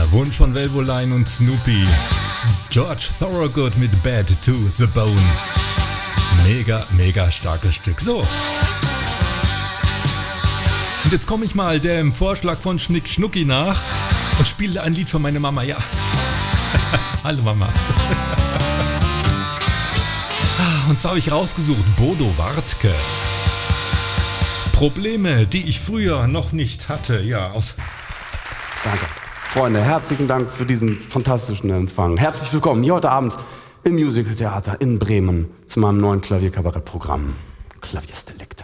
Wunsch von Velvoline und Snoopy. George Thorogood mit Bad to the Bone. Mega, mega starkes Stück. So. Und jetzt komme ich mal dem Vorschlag von Schnick Schnucki nach und spiele ein Lied für meine Mama. Ja. Hallo Mama. Und zwar habe ich rausgesucht Bodo Wartke. Probleme, die ich früher noch nicht hatte. Ja, aus... Danke. Freunde, herzlichen Dank für diesen fantastischen Empfang. Herzlich willkommen hier heute Abend im Musical Theater in Bremen zu meinem neuen Klavierkabarettprogramm Klavierstilekt.